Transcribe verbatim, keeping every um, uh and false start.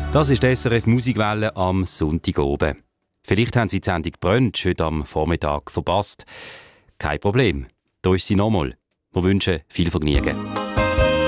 Das ist die S R F Musikwelle am Sonntag oben. Vielleicht haben Sie die Sendung Brunch heute am Vormittag verpasst. Kein Problem. Da ist sie nochmal. Wir wünschen viel Vergnügen.